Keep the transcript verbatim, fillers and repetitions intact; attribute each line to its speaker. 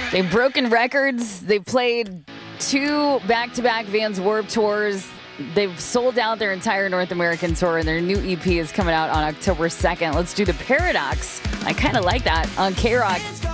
Speaker 1: They've broken records. They've played two back-to-back Vans Warped Tours. They've sold out their entire North American tour, and their new E P is coming out on October second. Let's do The Paradox. I kind of like that on K-Rock.